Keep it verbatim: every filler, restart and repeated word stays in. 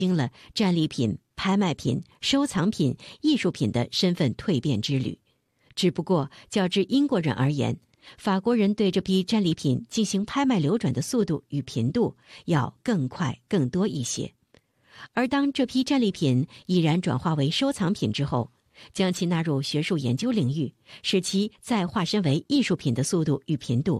经了战利品、拍卖品、收藏品、艺术品的身份蜕变之旅。只不过较之英国人而言，法国人对这批战利品进行拍卖流转的速度与频度要更快更多一些。而当这批战利品已然转化为收藏品之后，将其纳入学术研究领域，使其再化身为艺术品的速度与频度